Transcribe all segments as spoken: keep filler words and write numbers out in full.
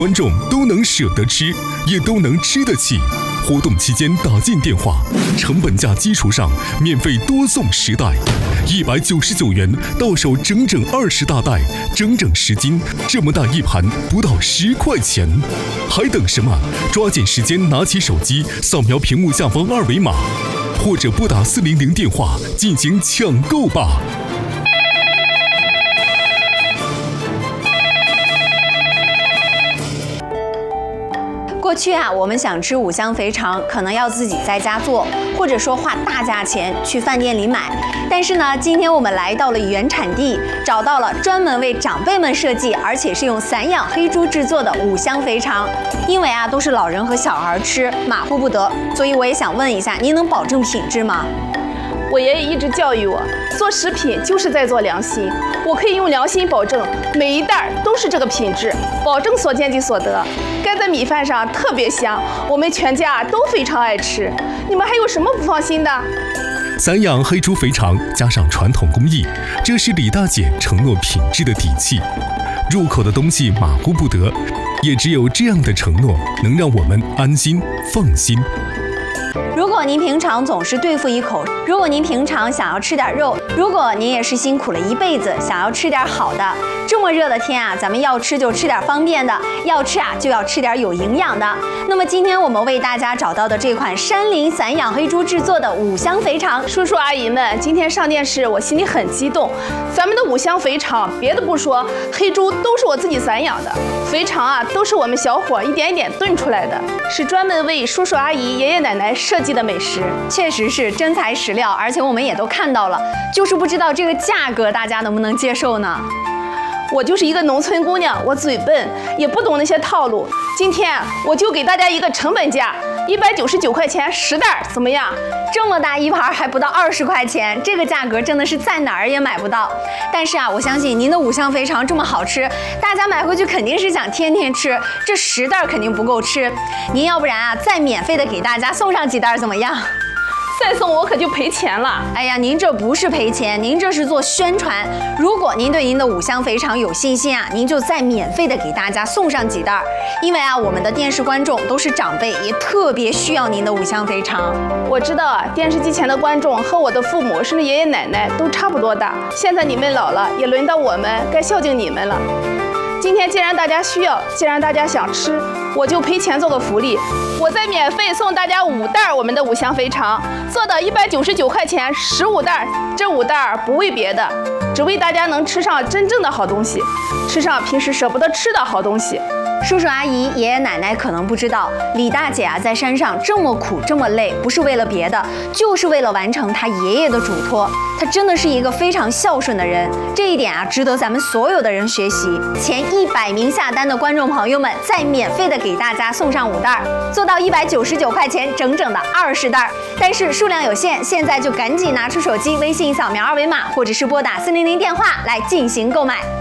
观众都能舍得吃，也都能吃得起。活动期间打进电话，成本价基础上免费多送十袋，一百九十九元到手整整二十大袋，整整十斤，这么大一盘不到十块钱，还等什么？抓紧时间拿起手机，扫描屏幕下方二维码，或者拨打四零零电话进行抢购吧。 过去啊，我们想吃五香肥肠，可能要自己在家做，或者说花大价钱去饭店里买。但是呢，今天我们来到了原产地，找到了专门为长辈们设计，而且是用散养黑猪制作的五香肥肠。因为啊，都是老人和小孩吃，马虎不得，所以我也想问一下，您能保证品质吗？ 我爷爷一直教育我，做食品就是在做良心。我可以用良心保证，每一袋都是这个品质，保证所见即所得。盖在米饭上特别香，我们全家都非常爱吃。你们还有什么不放心的？ 散养黑猪肥肠加上传统工艺，这是李大姐承诺品质的底气。入口的东西马虎不得，也只有这样的承诺，能让我们安心放心。 如果您平常总是对付一口，如果您平常想要吃点肉，如果您也是辛苦了一辈子，想要吃点好的，这么热的天啊，咱们要吃就吃点方便的，要吃啊就要吃点有营养的。那么今天我们为大家找到的这款山林散养黑猪制作的五香肥肠， 叔叔阿姨们，今天上电视，我心里很激动。咱们的五香肥肠，别的不说，黑猪都是我自己散养的，肥肠啊都是我们小伙一点一点炖出来的，是专门为叔叔阿姨、爷爷奶奶设计的美食。 确实是真材实料，而且我们也都看到了，就是不知道这个价格大家能不能接受呢？ 我就是一个农村姑娘，我嘴笨，也不懂那些套路。今天我就给大家一个成本价，一百九十九块钱十袋，怎么样？ 这么大一盘还不到二十块钱，这个价格真的是在哪儿也买不到。但是啊，我相信您的五香肥肠这么好吃，大家买回去肯定是想天天吃，这十袋肯定不够吃。您要不然啊，再免费的给大家送上几袋怎么样？ 再送我可就赔钱了。 哎呀，您这不是赔钱，您这是做宣传。如果您对您的五香肥肠有信心啊，您就再免费的给大家送上几袋。因为啊，我们的电视观众都是长辈，也特别需要您的五香肥肠。 我知道啊，电视机前的观众和我的父母甚至爷爷奶奶都差不多大，现在你们老了，也轮到我们该孝敬你们了。今天既然大家需要，既然大家想吃，我就赔钱做个福利，我再免费送大家五袋我们的五香肥肠，做到一百九十九块钱十五袋。这五袋不为别的，只为大家能吃上真正的好东西，吃上平时舍不得吃的好东西。 叔叔阿姨、爷爷奶奶可能不知道，李大姐啊在山上这么苦这么累，不是为了别的，就是为了完成她爷爷的嘱托。她真的是一个非常孝顺的人，这一点啊值得咱们所有的人学习。前一百名下单的观众朋友们，再免费的给大家送上五袋，做到一百九十九块钱，整整的二十袋。但是数量有限，现在就赶紧拿出手机，微信扫描二维码，或者是拨打四零零电话来进行购买。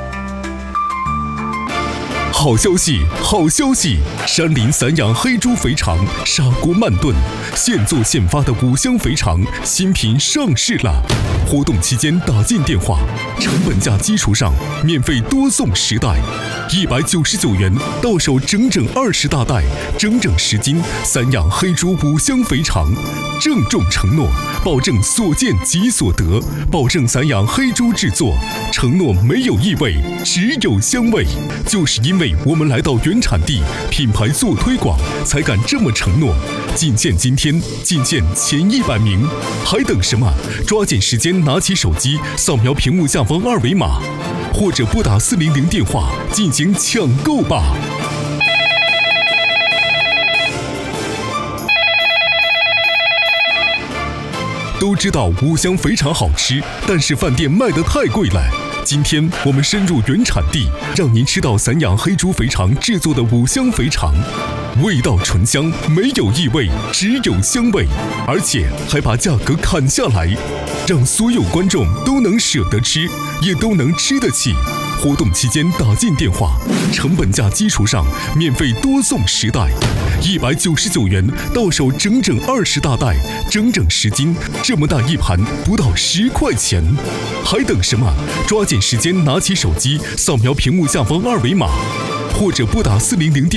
好消息，好消息！山林散养黑猪肥肠，砂锅慢炖，现做现发的五香肥肠新品上市了。活动期间打进电话，成本价基础上免费多送十袋，一百九十九元到手整整二十大袋，整整十斤散养黑猪五香肥肠。郑重承诺，保证所见即所得，保证散养黑猪制作，承诺没有异味，只有香味。就是因为我们来到原产地，品牌做推广，才敢这么承诺。仅限今天，仅限前一百名，还等什么？抓紧时间拿起手机，扫描屏幕下方二维码，或者拨打四零零电话进行抢购吧。都知道五香肥肠好吃，但是饭店卖得太贵了。今天我们深入原产地，让您吃到散养黑猪肥肠制作的五香肥肠，味道醇香，没有异味，只有香味，而且还把价格砍下来，让所有观众都能舍得吃，也都能吃得起。活动期间打进电话，成本价基础上免费多送十袋，一百九十九元到手整整二十大袋，整整十斤，这么大一盘不到十块钱，还等什么？抓紧时间拿起手机，扫描屏幕下方二维码，或者拨打四零零电